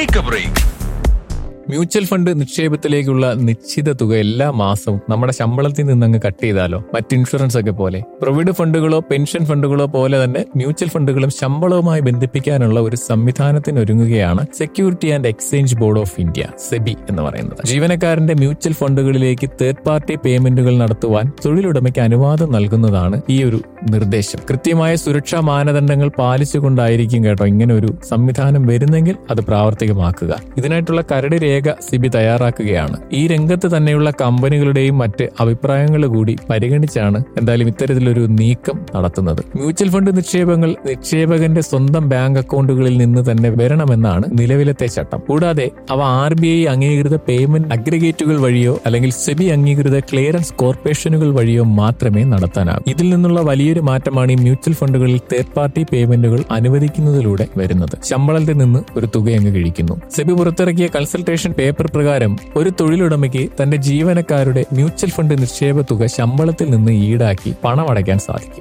Take a break. Mutual fund നിക്ഷേപത്തിലേക്കുള്ള നിശ്ചിത തുക എല്ലാ മാസവും നമ്മുടെ ശമ്പളത്തിൽ നിന്നങ്ങ് കട്ട് ചെയ്താലോ? മറ്റ് ഇൻഷുറൻസ് ഒക്കെ പോലെ പ്രൊവിഡന്റ് ഫണ്ടുകളോ പെൻഷൻ ഫണ്ടുകളോ പോലെ തന്നെ മ്യൂച്വൽ ഫണ്ടുകളും ശമ്പളവുമായി ബന്ധിപ്പിക്കാനുള്ള ഒരു സംവിധാനത്തിന് ഒരുങ്ങുകയാണ് security and exchange board of India, SEBI എന്ന് പറയുന്നത്. ജീവനക്കാരന്റെ മ്യൂച്വൽ ഫണ്ടുകളിലേക്ക് തേർഡ് പാർട്ടി പേയ്മെന്റുകൾ നടത്തുവാൻ തൊഴിലുടമയ്ക്ക് അനുവാദം നൽകുന്നതാണ് ഈ ഒരു നിർദ്ദേശം. കൃത്യമായ സുരക്ഷാ മാനദണ്ഡങ്ങൾ പാലിച്ചുകൊണ്ടായിരിക്കും കേട്ടോ ഇങ്ങനെ ഒരു സംവിധാനം വരുന്നെങ്കിൽ അത് പ്രാവർത്തികമാക്കുക. ഇതിനായിട്ടുള്ള കരട് രേഖ സെബി തയ്യാറാക്കുകയാണ്. ഈ രംഗത്ത് തന്നെയുള്ള കമ്പനികളുടെയും മറ്റ് അഭിപ്രായങ്ങൾ കൂടി പരിഗണിച്ചാണ് എന്തായാലും ഇത്തരത്തിലൊരു നീക്കം നടത്തുന്നത്. മ്യൂച്വൽ ഫണ്ട് നിക്ഷേപങ്ങൾ നിക്ഷേപകന്റെ സ്വന്തം ബാങ്ക് അക്കൗണ്ടുകളിൽ നിന്ന് തന്നെ വരണമെന്നാണ് നിലവിലത്തെ ചട്ടം. കൂടാതെ അവ RBI അംഗീകൃത പേയ്മെന്റ് അഗ്രിഗേറ്റുകൾ വഴിയോ അല്ലെങ്കിൽ സെബി അംഗീകൃത ക്ലിയറൻസ് കോർപ്പറേഷനുകൾ വഴിയോ മാത്രമേ നടത്താനാകൂ. ഇതിൽ നിന്നുള്ള വലിയൊരു മാറ്റമാണ് ഈ മ്യൂച്വൽ ഫണ്ടുകളിൽ തേർഡ് പാർട്ടി പേയ്മെന്റുകൾ അനുവദിക്കുന്നതിലൂടെ വരുന്നത്. ശമ്പളത്തിൽ നിന്ന് ഒരു തുക അങ്ങ് കഴിക്കുന്നു. സെബി പുറത്തിറക്കിയ കൺസൾട്ടേഷൻ പേപ്പർ പ്രകാരം ഒരു തൊഴിലുടമയ്ക്ക് തന്റെ ജീവനക്കാരുടെ മ്യൂച്വൽ ഫണ്ട് നിക്ഷേപ തുക ശമ്പളത്തിൽ നിന്ന് ഈടാക്കി പണമടയ്ക്കാൻ സാധിക്കും.